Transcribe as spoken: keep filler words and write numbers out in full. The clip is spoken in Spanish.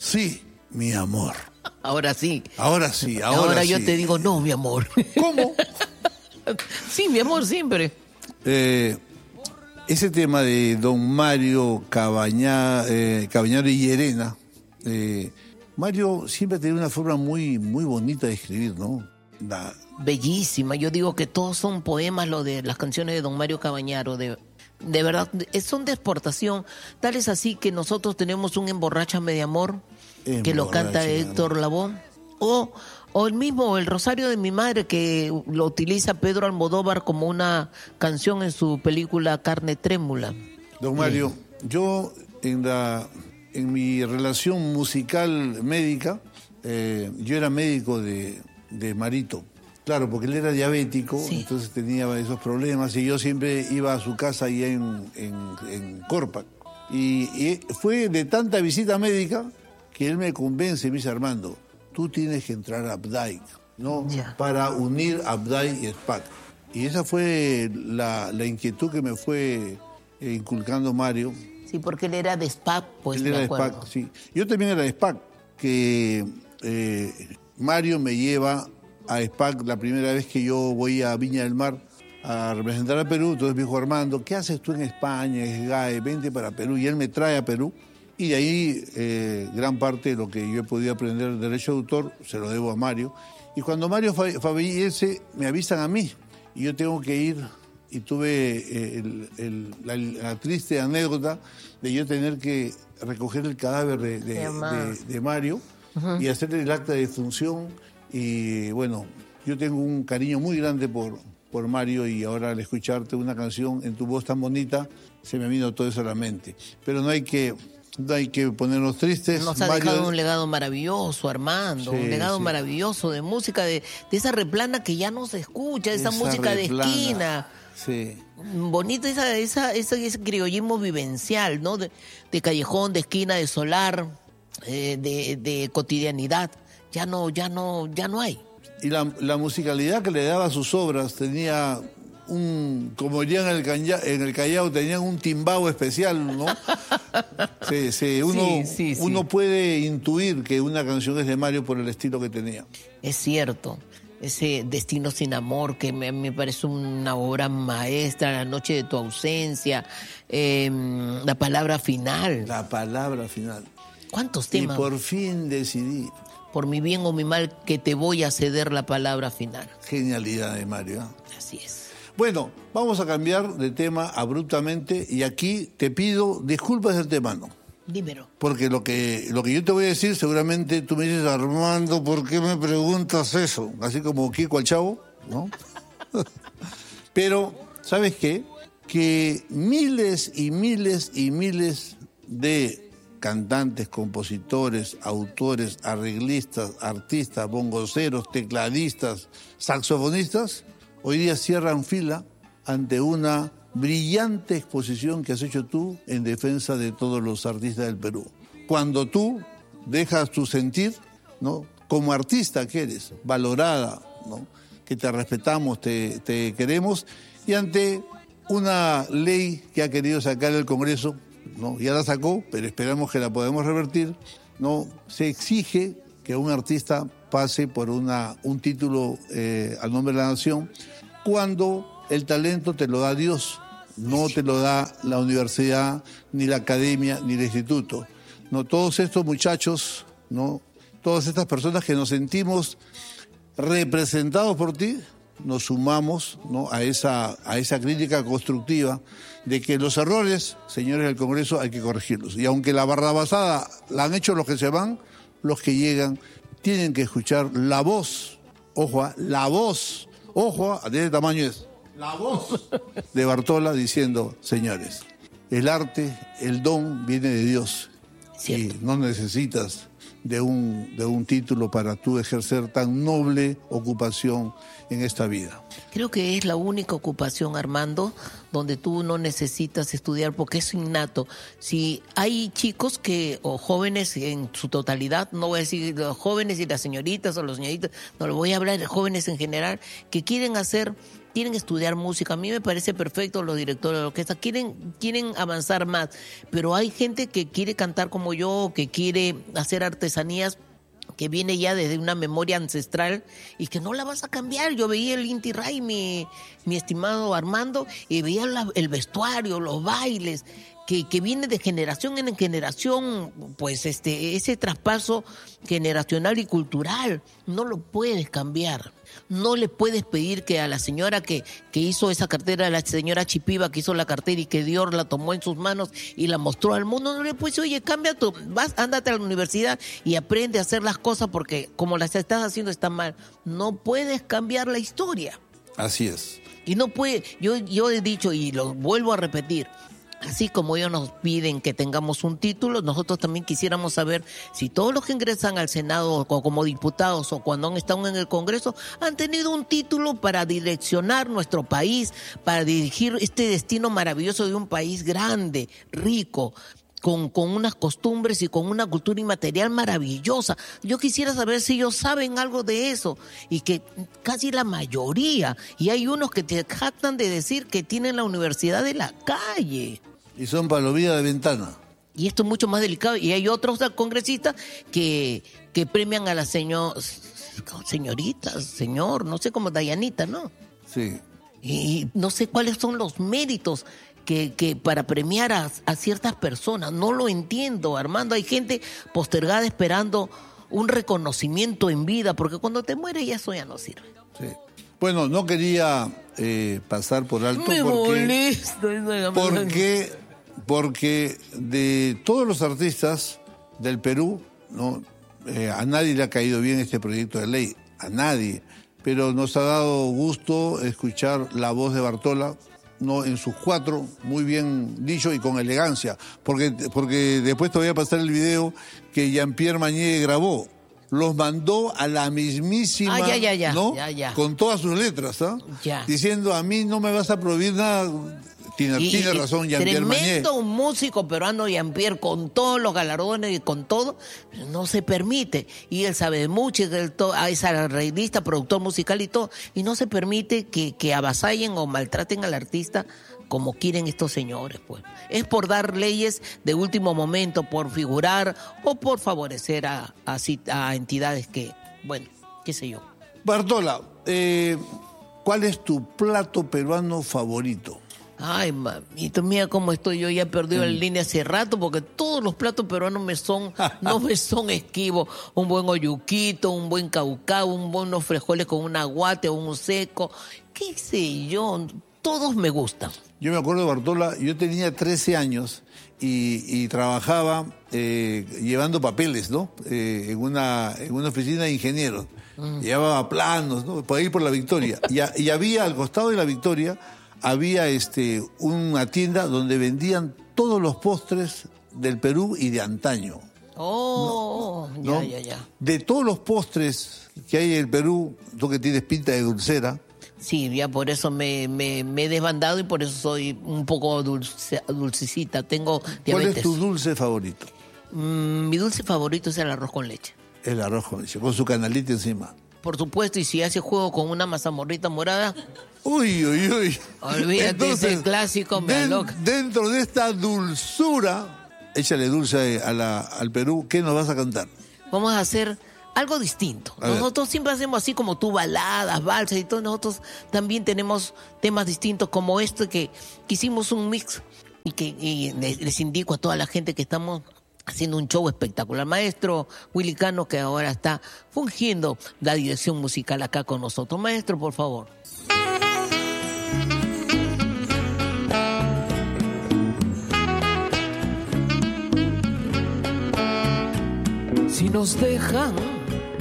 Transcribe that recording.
Sí, mi amor. Ahora sí. Ahora sí, ahora, Ahora sí. yo te digo, no, mi amor. ¿Cómo? Sí, mi amor, siempre. Eh, ese tema de don Mario Cabaña, eh, Cabañaro y Llerena, eh, Mario siempre tenía una forma muy, muy bonita de escribir, ¿no? La, Bellísima. Yo digo que todos son poemas, lo de las canciones de don Mario Cabañaro. De, de verdad, son de exportación. Tal es así que nosotros tenemos un Emborráchame de amor, que lo canta Héctor Lavoe. O, o el mismo, el Rosario de mi madre, que lo utiliza Pedro Almodóvar como una canción en su película Carne Trémula. Don Mario, sí. yo en la en mi relación musical médica, eh, yo era médico de, de Marito. Claro, porque él era diabético, sí. entonces tenía esos problemas y yo siempre iba a su casa allá en, en, en Corpac. Y, y fue de tanta visita médica que él me convence, me dice, Armando, tú tienes que entrar a Abdai, ¿no? Yeah. Para unir Abdai y SPAC. Y esa fue la, la inquietud que me fue eh, inculcando Mario. Sí, porque él era de SPAC, pues él me era de acuerdo. SPAC, sí. Yo también era de SPAC, que eh, Mario me lleva a SPAC la primera vez que yo voy a Viña del Mar a representar a Perú. Entonces me dijo, Armando, ¿qué haces tú en España? Es G A E, vente para Perú. Y él me trae a Perú. Y de ahí eh, gran parte de lo que yo he podido aprender de derecho de autor se lo debo a Mario. Y cuando Mario fallece, me avisan a mí. Y yo tengo que ir, y tuve eh, el, el, la, la triste anécdota de yo tener que recoger el cadáver de, de, de, de Mario uh-huh. y hacerle el acta de defunción. Y bueno, yo tengo un cariño muy grande por, por Mario, y ahora al escucharte una canción en tu voz tan bonita, se me vino todo eso a la mente. Pero no hay que... No hay que ponernos tristes. Nos ha Mario... dejado un legado maravilloso, Armando, sí, un legado sí. maravilloso de música, de, de esa replana que ya no se escucha, esa, esa música replana. de esquina. Sí. Bonito esa, esa, ese, ese criollismo vivencial, ¿no? De, de callejón, de esquina, de solar, eh, de, de cotidianidad. Ya no, ya no, ya no hay. Y la, la musicalidad que le daba a sus obras tenía un, como dirían en el, Callao, en el Callao, tenían un timbao especial, ¿no? Sí, sí, uno, sí, sí, sí. uno puede intuir que una canción es de Mario por el estilo que tenía. Es cierto. Ese Destino sin amor, que me, me parece una obra maestra, La noche de tu ausencia, eh, La palabra final. La palabra final. ¿Cuántos temas? Y por fin decidí. Por mi bien o mi mal, que te voy a ceder la palabra final. Genialidad de Mario, ¿eh? Así es. Bueno, vamos a cambiar de tema abruptamente, y aquí te pido disculpas de antemano. Dímelo. Porque lo que, lo que yo te voy a decir, seguramente tú me dices, Armando, ¿por qué me preguntas eso? Así como Kiko al Chavo, ¿no? Pero, ¿sabes qué? Que miles y miles y miles de cantantes, compositores, autores, arreglistas, artistas, bongoceros, tecladistas, saxofonistas, hoy día cierran fila ante una brillante exposición que has hecho tú en defensa de todos los artistas del Perú. Cuando tú dejas tu sentir, ¿no? Como artista que eres, valorada, ¿no? Que te respetamos, te, te queremos, y ante una ley que ha querido sacar el Congreso, ¿no? Ya la sacó, pero esperamos que la podamos revertir, ¿no? Se exige que un artista pase por una, un título eh, al nombre de la nación, cuando el talento te lo da Dios, no te lo da la universidad, ni la academia, ni el instituto. No, todos estos muchachos, ¿no? Todas estas personas que nos sentimos representados por ti, nos sumamos, ¿no? a esa, a esa crítica constructiva de que los errores, señores del Congreso, hay que corregirlos. Y aunque la barrabasada la han hecho los que se van, los que llegan tienen que escuchar la voz, ojo, la voz, ojo, de qué tamaño es, la voz de Bartola diciendo, señores, el arte, el don viene de Dios. Cierto. Y no necesitas de un, de un título para tú ejercer tan noble ocupación en esta vida. Creo que es la única ocupación, Armando, donde tú no necesitas estudiar porque es innato. Si hay chicos que, o jóvenes en su totalidad, no voy a decir los jóvenes y las señoritas o los señoritas, no lo voy a hablar de jóvenes en general, que quieren hacer quieren estudiar música. A mí me parece perfecto los directores de orquesta, quieren, quieren avanzar más, pero hay gente que quiere cantar como yo, que quiere hacer artesanías, que viene ya desde una memoria ancestral y que no la vas a cambiar. Yo veía el Inti Ray, mi, mi estimado Armando, y veía la, el vestuario, los bailes, que, que viene de generación en generación, pues este ese traspaso generacional y cultural no lo puedes cambiar. No le puedes pedir que a la señora que, que hizo esa cartera, a la señora Chipiva que hizo la cartera y que Dior la tomó en sus manos y la mostró al mundo, no le puedes decir, oye, cambia tu, vas, ándate a la universidad y aprende a hacer las cosas porque como las estás haciendo está mal. No puedes cambiar la historia. Así es. Y no puede, yo, yo he dicho y lo vuelvo a repetir, así como ellos nos piden que tengamos un título, nosotros también quisiéramos saber si todos los que ingresan al Senado o como diputados o cuando han estado en el Congreso han tenido un título para direccionar nuestro país, para dirigir este destino maravilloso de un país grande, rico, con, con unas costumbres y con una cultura inmaterial maravillosa. Yo quisiera saber si ellos saben algo de eso y que casi la mayoría, y hay unos que te jactan de decir que tienen la universidad de la calle. Y son palomitas de ventana. Y esto es mucho más delicado. Y hay otros congresistas que, que premian a las señor, señoritas, señor, no sé, como Dayanita, ¿no? Sí. Y no sé cuáles son los méritos que, que para premiar a, a ciertas personas. No lo entiendo, Armando. Hay gente postergada esperando un reconocimiento en vida, porque cuando te mueres ya eso ya no sirve. Sí. Bueno, no quería eh, pasar por alto Me porque, molesta. porque porque de todos los artistas del Perú, no, eh, a nadie le ha caído bien este proyecto de ley, a nadie. Pero nos ha dado gusto escuchar la voz de Bartola, no, en sus cuatro, muy bien dicho y con elegancia, porque, porque después te voy a pasar el video que Jean-Pierre Mañé grabó. Los mandó a la mismísima, ah, ya, ya, ya, ¿no? Ya, ya. Con todas sus letras, ¿ah? Ya. Diciendo, a mí no me vas a prohibir nada. Tiene, y, tiene razón Jean-Pierre Mañé. Tremendo un músico peruano, Jean-Pierre, con todos los galardones y con todo, no se permite. Y él sabe mucho, él es arreglista, productor musical y todo, y no se permite que, que avasallen o maltraten al artista como quieren estos señores, pues. Es por dar leyes de último momento, por figurar o por favorecer a, a, a entidades que, bueno, qué sé yo. Bartola, eh, ¿cuál es tu plato peruano favorito? Ay, mamito, mira cómo estoy, yo ya he perdido mm. la línea hace rato porque todos los platos peruanos me son, no me son esquivos. Un buen oyuquito, un buen caucao, un buenos frijoles con un aguate o un seco, qué sé yo, todos me gustan. Yo me acuerdo, Bartola, yo tenía trece años y, y trabajaba eh, llevando papeles, ¿no? Eh, en, una, en una oficina de ingenieros. Mm. Llevaba planos, ¿no? Por ahí por la Victoria. y, a, y había al costado de la Victoria, había este, una tienda donde vendían todos los postres del Perú y de antaño. Oh, ¿no? ya, ya, ya. De todos los postres que hay en el Perú, tú que tienes pinta de dulcera. Sí, ya por eso me, me, me he desbandado y por eso soy un poco dulce, dulcecita. Tengo diabetes. ¿Cuál es tu dulce favorito? Mm, mi dulce favorito es el arroz con leche. El arroz con leche, con su canalita encima. Por supuesto, y si hace juego con una mazamorrita morada... Uy, uy, uy. Olvídate, entonces, ese clásico me den, aloca. Dentro de esta dulzura, échale dulce a la, al Perú, ¿qué nos vas a cantar? Vamos a hacer algo distinto. A nosotros ver. Siempre hacemos así como tú, baladas, valsas y todo. Nosotros también tenemos temas distintos como este que, que hicimos un mix y que y les, les indico a toda la gente que estamos haciendo un show espectacular. Maestro Willy Cano, que ahora está fungiendo la dirección musical acá con nosotros. Maestro, por favor. Si nos dejan